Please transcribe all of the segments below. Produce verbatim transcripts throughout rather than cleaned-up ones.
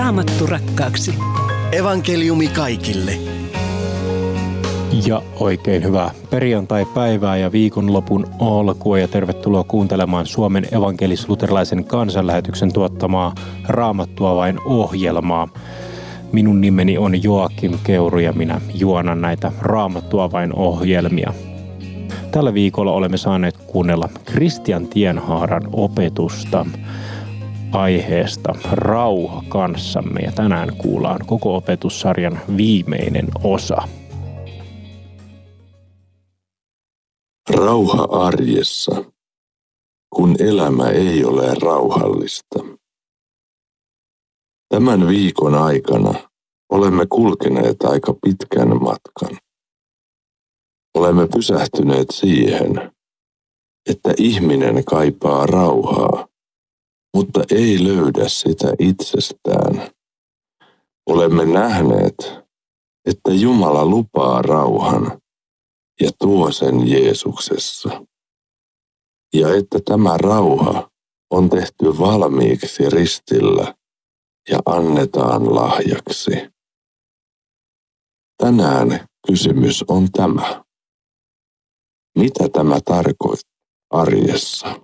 Raamattu rakkaaksi. Evankeliumi kaikille. Ja oikein hyvää perjantai-päivää ja viikonlopun alkua ja tervetuloa kuuntelemaan Suomen evankelis-luterilaisen kansanlähetyksen tuottamaa Raamattua vain -ohjelmaa. Minun nimeni on Joakim Keuru ja minä juonan näitä Raamattua vain -ohjelmia. Tällä viikolla olemme saaneet kuunnella Kristian Tienhaaran opetusta aiheesta Rauha kanssamme ja tänään kuullaan koko opetussarjan viimeinen osa. Rauha arjessa, kun elämä ei ole rauhallista. Tämän viikon aikana olemme kulkeneet aika pitkän matkan. Olemme pysähtyneet siihen, että ihminen kaipaa rauhaa, mutta ei löydä sitä itsestään. Olemme nähneet, että Jumala lupaa rauhan ja tuo sen Jeesuksessa. Ja että tämä rauha on tehty valmiiksi ristillä ja annetaan lahjaksi. Tänään kysymys on tämä. Mitä tämä tarkoittaa arjessa?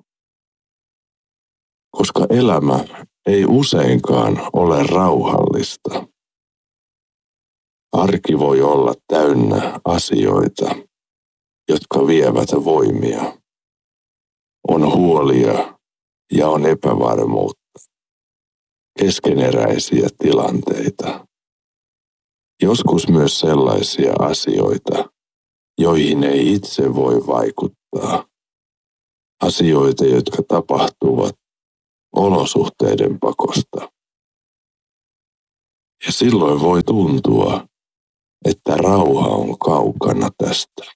Koska elämä ei useinkaan ole rauhallista. Arki voi olla täynnä asioita, jotka vievät voimia. On huolia ja on epävarmuutta, keskeneräisiä tilanteita. Joskus myös sellaisia asioita, joihin ei itse voi vaikuttaa. Asioita, jotka tapahtuvat olosuhteiden pakosta. Ja silloin voi tuntua, että rauha on kaukana tästä.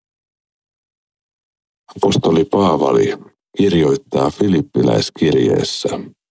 Apostoli Paavali kirjoittaa Filippiläiskirjeessä: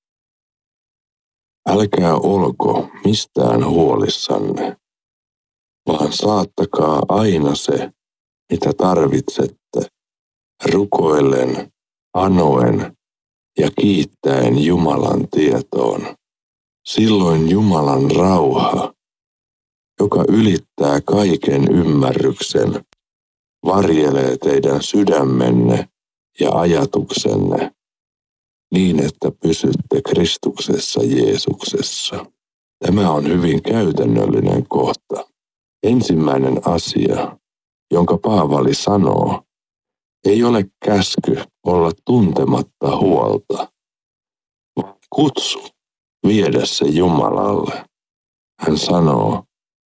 älkää olko mistään huolissanne, vaan saattakaa aina se, mitä tarvitsette, rukoillen, anoen ja kiittäen Jumalan tietoon. Silloin Jumalan rauha, joka ylittää kaiken ymmärryksen, varjelee teidän sydämenne ja ajatuksenne niin, että pysytte Kristuksessa Jeesuksessa. Tämä on hyvin käytännöllinen kohta. Ensimmäinen asia, jonka Paavali sanoo, ei ole käsky olla tuntematta huolta, vaan kutsu viedä se Jumalalle. Hän sanoo,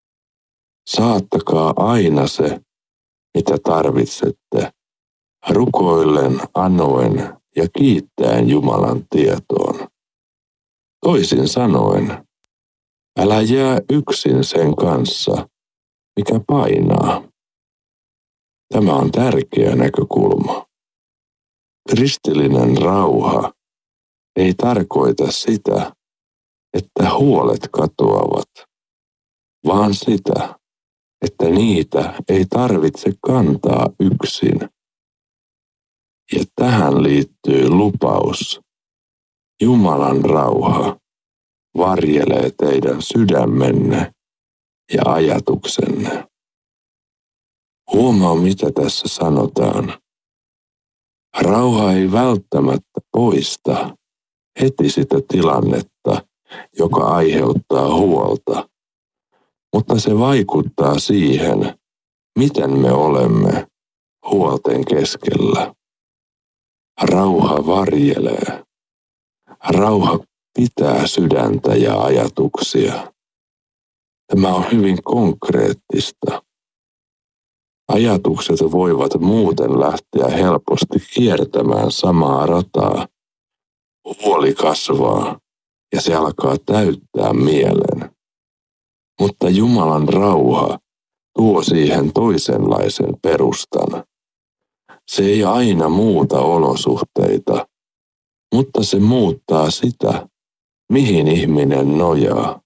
saattakaa aina se, mitä tarvitsette, rukoillen, anoen ja kiittäen Jumalan tietoon. Toisin sanoen, älä jää yksin sen kanssa, mikä painaa. Tämä on tärkeä näkökulma. Kristillinen rauha ei tarkoita sitä, että huolet katoavat, vaan sitä, että niitä ei tarvitse kantaa yksin. Ja tähän liittyy lupaus. Jumalan rauha varjelee teidän sydämenne ja ajatuksenne. Huomaa, mitä tässä sanotaan. Rauha ei välttämättä poista heti sitä tilannetta, joka aiheuttaa huolta, mutta se vaikuttaa siihen, miten me olemme huolten keskellä. Rauha varjelee. Rauha pitää sydäntä ja ajatuksia. Tämä on hyvin konkreettista. Ajatukset voivat muuten lähteä helposti kiertämään samaa rataa. Huoli kasvaa ja se alkaa täyttää mielen. Mutta Jumalan rauha tuo siihen toisenlaisen perustan. Se ei aina muuta olosuhteita, mutta se muuttaa sitä, mihin ihminen nojaa.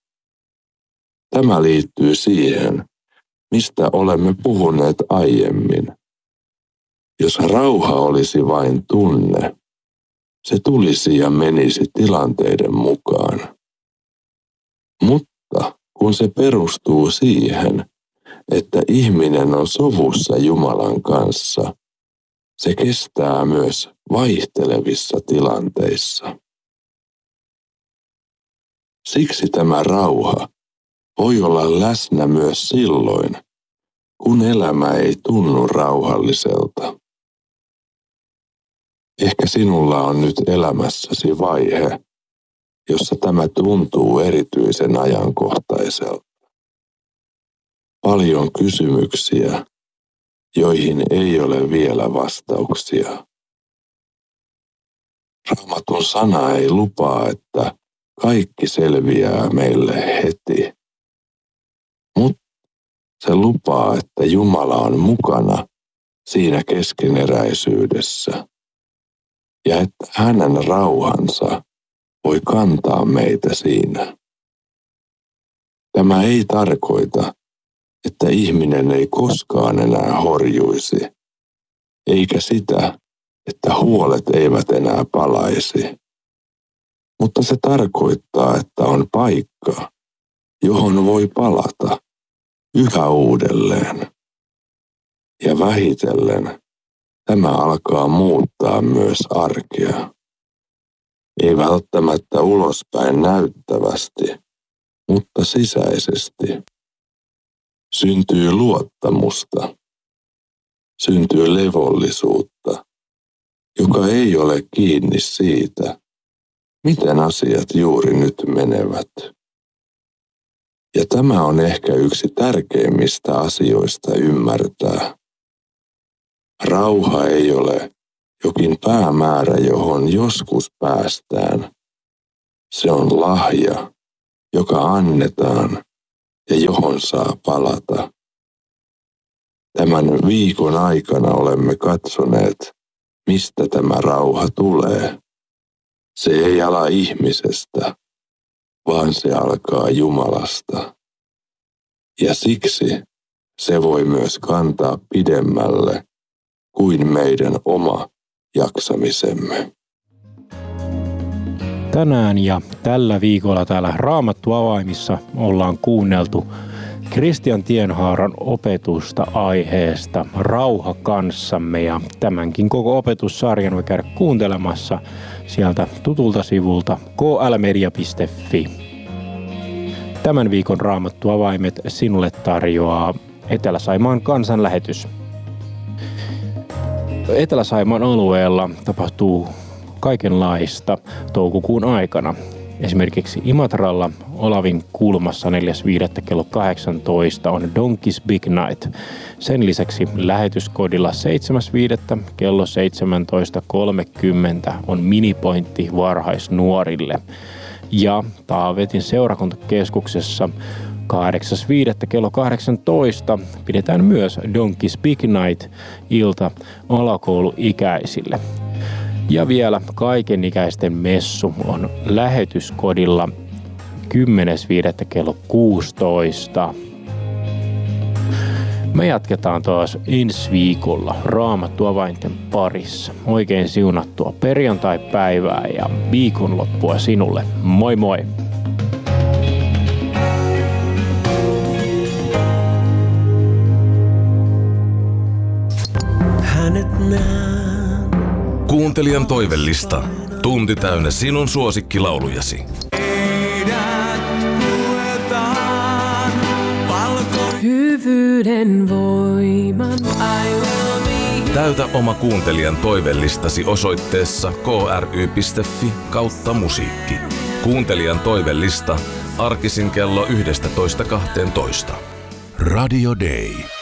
Tämä liittyy siihen, mistä olemme puhuneet aiemmin. Jos rauha olisi vain tunne, se tulisi ja menisi tilanteiden mukaan. kun se perustuu siihen, että ihminen on sovussa Jumalan kanssa, se kestää myös vaihtelevissa tilanteissa. Siksi tämä rauha voi olla läsnä myös silloin, kun elämä ei tunnu rauhalliselta. Ehkä sinulla on nyt elämässäsi vaihe, jossa tämä tuntuu erityisen ajankohtaiselta. Paljon kysymyksiä, joihin ei ole vielä vastauksia. Raamatun sana ei lupaa, että kaikki selviää meille heti, mutta se lupaa, että Jumala on mukana siinä keskeneräisyydessä ja että hänen rauhansa voi kantaa meitä siinä. Tämä ei tarkoita, että ihminen ei koskaan enää horjuisi, eikä sitä, että huolet eivät enää palaisi. Mutta se tarkoittaa, että on paikka, johon voi palata yhä uudelleen. Ja vähitellen tämä alkaa muuttaa myös arkea. Ei välttämättä ulospäin näyttävästi, mutta sisäisesti. Syntyy luottamusta, syntyy levollisuutta, joka ei ole kiinni siitä, miten asiat juuri nyt menevät. Ja tämä on ehkä yksi tärkeimmistä asioista ymmärtää. Rauha ei ole jokin päämäärä, johon joskus päästään. Se on lahja, joka annetaan ja johon saa palata. Tämän viikon aikana olemme katsoneet, mistä tämä rauha tulee. Se ei ala ihmisestä, vaan se alkaa Jumalasta. Ja siksi se voi myös kantaa pidemmälle kuin meidän oma jaksamisemme. Tänään ja tällä viikolla täällä Raamattu avaimissa ollaan kuunneltu Kristian Tienhaaran opetusta aiheesta Rauha kanssamme, ja tämänkin koko opetussarjan voi käydä kuuntelemassa sieltä tutulta sivulta k l media piste f i. Tämän viikon Raamattu avaimet sinulle tarjoaa Etelä-Saimaan kansanlähetys. Etelä-Saimaan alueella tapahtuu kaikenlaista toukokuun aikana. Esimerkiksi Imatralla Olavin kulmassa neljäs viidettä kello kahdeksantoista on Donkeys Big Night. Sen lisäksi lähetyskodilla seitsemäs viidettä kello seitsemäntoista kolmekymmentä on minipointti varhaisnuorille. Ja Taavetin seurakuntakeskuksessa kahdeksas viidettä kello kahdeksantoista pidetään myös Donkeys Big Night ilta alakouluikäisille. Ja vielä kaikenikäisten messu on lähetyskodilla kymmenes viidettä kello kuusitoista. Me jatketaan taas ensi viikolla Raamattu avainten parissa. Oikein siunattua perjantai-päivää ja viikonloppua sinulle. Moi moi! Hänet näen. Kuuntelijan toivellista. Tunti täynnä sinun suosikkilaulujasi. Hyvyyden voiman. Täytä oma kuuntelijan toivellistasi osoitteessa k r y piste f i kautta musiikki. Kuuntelijan toivellista arkisin kello yksitoista kahteentoista. Radio Day.